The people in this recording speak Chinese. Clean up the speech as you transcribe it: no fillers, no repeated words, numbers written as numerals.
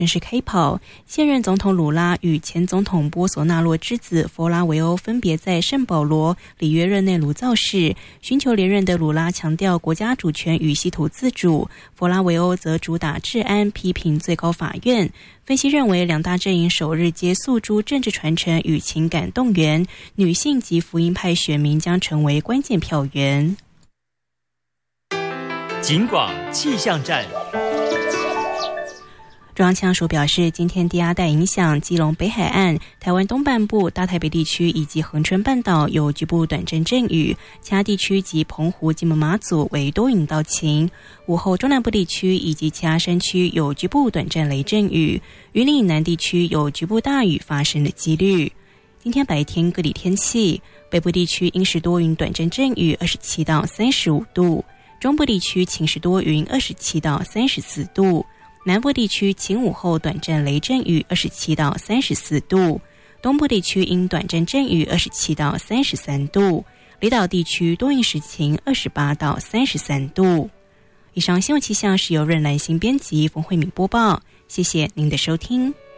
正式开跑，现任总统鲁拉与前总统波索纳罗之子佛拉维欧分别在圣保罗、里约热内卢造势。寻求连任的鲁拉强调国家主权与稀土自主，佛拉维欧则主打治安，批评最高法院。分析认为，两大阵营首日皆诉诸政治传承与情感动员，女性及福音派选民将成为关键票源。 警广气象站。 中央气象署表示，今天低压带影响基隆北海岸、台湾东半部、大台北地区以及恒春半岛有局部短暂阵雨，其他地区及澎湖、金门、马祖为多云到晴。午后中南部地区以及其他山区有局部短暂雷阵雨，云林以南地区有局部大雨发生的几率。今天白天各地天气，北部地区阴时多云短暂阵雨27到35度，中部地区晴时多云27到34度，南部地区晴午后短暂雷阵雨27到34度，东部地区因短暂阵雨27到33度，离岛地区多云时晴28到33度。以上新闻气象是由润兰新编辑冯慧敏播报，谢谢您的收听。